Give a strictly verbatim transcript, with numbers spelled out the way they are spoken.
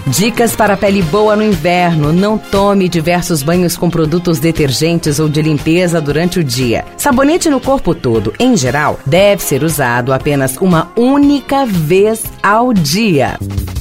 Dicas para pele boa no inverno. Não tome diversos banhos com produtos detergentes ou de limpeza durante o dia. Sabonete no corpo todo, em geral, deve ser usado apenas uma única vez ao dia.